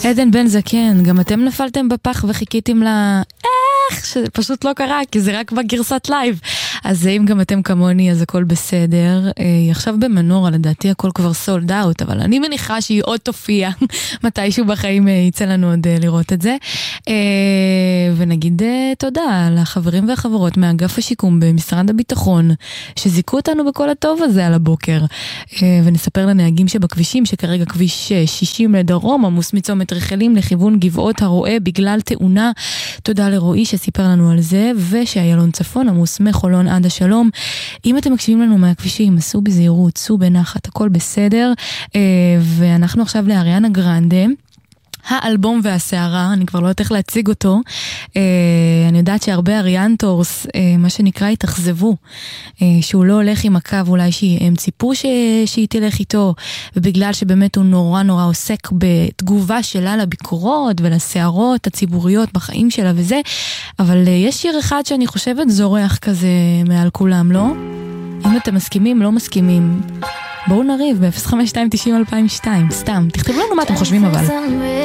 עדן בן זקן, גם אתם נפלתם בפח וחיכיתם לה... שזה פשוט לא קרה, כי זה רק בגרסת לייב. אז אם גם אתם כמוני, אז הכל בסדר. היא עכשיו במנורה, לדעתי הכל כבר סולד אאוט, אבל אני מניחה שהיא עוד תופיע, מתישהו בחיים יצא לנו עוד לראות את זה. ונגיד תודה לחברים והחברות מאגף השיקום במשרד הביטחון, שזיקו אותנו בכל הטוב הזה על הבוקר. ונספר לנהגים שבכבישים, שכרגע כביש 60 לדרום, עמוס מצומת רחלים לכיוון גבעות הרועה בגלל תאונה. תודה לרועי שסיפר לנו על זה, ושאיילון צפון עמוס מחולון עד השלום. אם אתם מקשיבים לנו מהכבישים, עשו בזהירות, עשו בנחת, הכל בסדר. ואנחנו עכשיו לאריאנה גרנדה. האלבום והסערה, אני כבר לא יודעת איך להציג אותו. אני יודעת שהרבה אריאנטורס, מה שנקרא, התאכזבו, שהוא לא הולך עם הקו, אולי הם ציפו שהיא תלך איתו, ובגלל שבאמת הוא נורא נורא עוסק בתגובה שלה לביקורות ולסערות הציבוריות בחיים שלה וזה, אבל יש שיר אחד שאני חושבת זורח כזה מעל כולם, לא? אם אתם מסכימים, לא מסכימים. בואו נריב ב-05290-2002, סתם, תכתבו לנו מה אתם חושבים אבל.